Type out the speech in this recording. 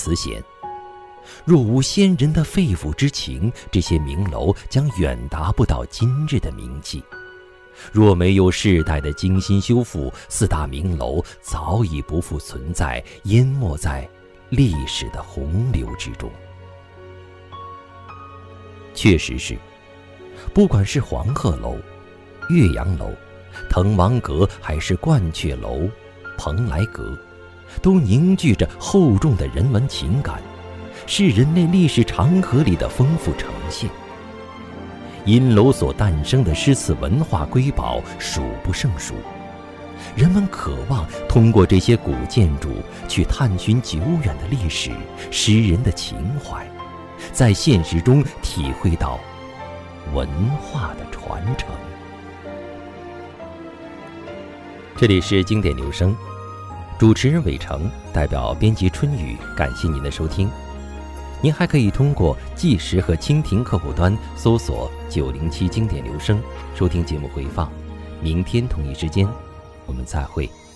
慈弦。若无先人的肺腑之情，这些名楼将远达不到今日的名气。若没有世代的精心修复，四大名楼早已不复存在，淹没在历史的洪流之中。确实是，不管是黄鹤楼、岳阳楼、滕王阁，还是鹳雀楼、蓬莱阁，都凝聚着厚重的人文情感，是人类历史长河里的丰富呈现。因楼所诞生的诗词文化瑰宝数不胜数，人们渴望通过这些古建筑去探寻久远的历史、诗人的情怀，在现实中体会到文化的传承。这里是经典留声，主持人伟成，代表编辑春雨，感谢您的收听。您还可以通过纪实和蜻蜓客户端搜索907经典留声，收听节目回放。明天同一时间，我们再会。